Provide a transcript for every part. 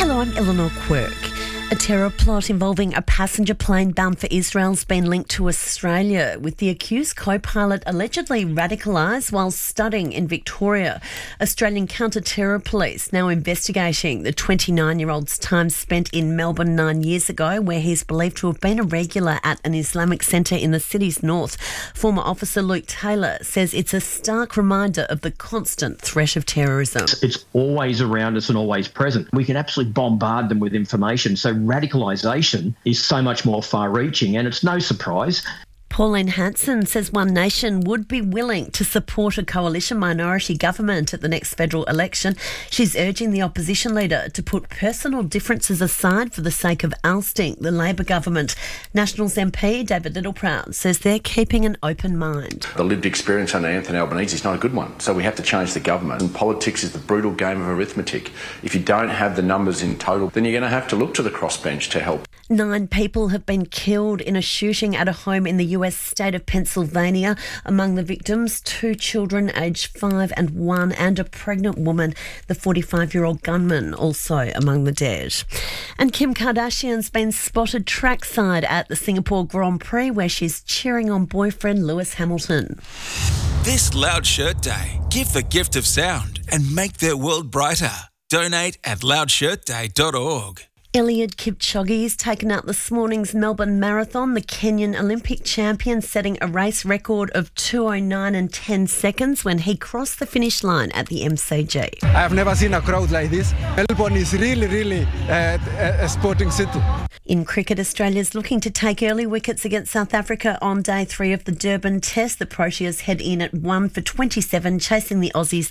Hello, I'm Eleanor Quirk. A terror plot involving a passenger plane bound for Israel has been linked to Australia, with the accused co-pilot allegedly radicalised while studying in Victoria. Australian counter-terror police now investigating the 29-year-old's time spent in Melbourne 9 years ago, where he's believed to have been a regular at an Islamic centre in the city's north. Former officer Luke Taylor says it's a stark reminder of the constant threat of terrorism. It's always around us and always present. We can absolutely bombard them with information. So radicalisation is so much more far-reaching, and it's no surprise. Pauline Hanson says One Nation would be willing to support a coalition minority government at the next federal election. She's urging the opposition leader to put personal differences aside for the sake of ousting the Labor government. Nationals MP David Littleproud says they're keeping an open mind. The lived experience under Anthony Albanese is not a good one, so we have to change the government. And politics is the brutal game of arithmetic. If you don't have the numbers in total, then you're going to have to look to the crossbench to help. 9 people have been killed in a shooting at a home in the US state of Pennsylvania. Among the victims, 2 children aged 5 and 1 and a pregnant woman. The 45-year-old gunman also among the dead. And Kim Kardashian's been spotted trackside at the Singapore Grand Prix, where she's cheering on boyfriend Lewis Hamilton. This Loud Shirt Day, give the gift of sound and make their world brighter. Donate at loudshirtday.org. Eliud Kipchoge's taken out this morning's Melbourne Marathon. The Kenyan Olympic champion setting a race record of 2:09 and 10 seconds when he crossed the finish line at the MCG. I have never seen a crowd like this. Melbourne is really a sporting city. In cricket, Australia's looking to take early wickets against South Africa on day 3 of the Durban Test. The Proteas head in at 1 for 27, chasing the Aussies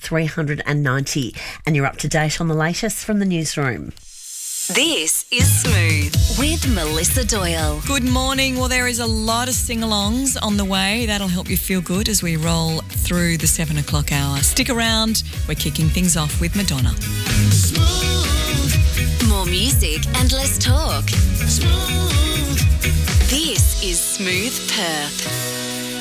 390. And you're up to date on the latest from the newsroom. This is Smooth with Melissa Doyle. Good morning. Well, there is a lot of sing-alongs on the way. That'll help you feel good as we roll through the 7 o'clock hour. Stick around. We're kicking things off with Madonna. Smooth. More music and less talk. Smooth. This is Smooth Perth.